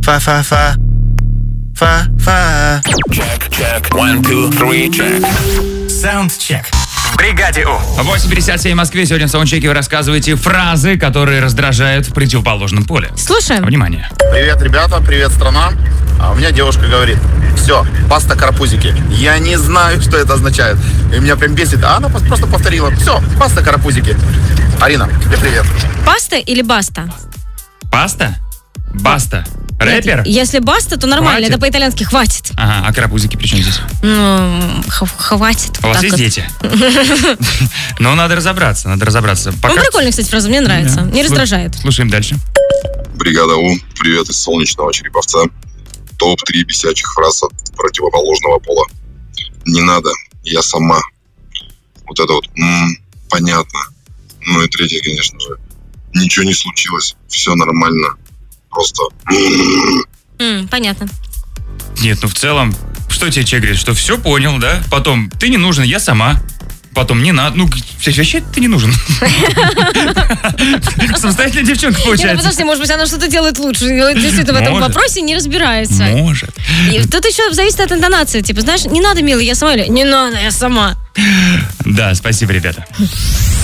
Фа-фа-фа. Фа-фа. Check. 1, 2, 3, check. Саундчек. В бригаде У. 8:57 в Москве. Сегодня в саундчеке вы рассказываете фразы, которые раздражают в противоположном поле. Слушаем. Внимание. Привет, ребята, привет, страна. А у меня девушка говорит: все, паста карапузики. Я не знаю, что это означает. И меня прям бесит. А она просто повторила: все, паста карапузики. Арина, тебе привет. Паста или баста? Паста? Баста. Рэпер? Нет, если баста, то нормально. Хватит? Это по-итальянски хватит. Ага, а карапузики при чем здесь? Хватит. У вас Так есть вот. дети? Ну, надо разобраться. Ну, прикольная, кстати, фраза, мне нравится. Да. Не раздражает. Слушаем дальше. Бригада У, привет из солнечного Череповца. Топ-3 бесячих фраз от противоположного пола. Не надо, я сама. Вот это вот, понятно. Ну и третье, конечно же. Ничего не случилось, все нормально. Просто... Понятно. Нет, ну в целом, что тебе человек говорит? Что все понял, да? Потом, ты не нужен, я сама. Потом, не надо. Ну, вообще ты не нужен. Самостоятельная девчонка Нет, ну получается. подожди, может быть, она что-то делает лучше. Действительно, в этом Может. вопросе не разбирается. Может. И тут еще зависит от интонации. Типа, знаешь, не надо, милый, я сама. Или не надо, я сама. Да, спасибо, ребята.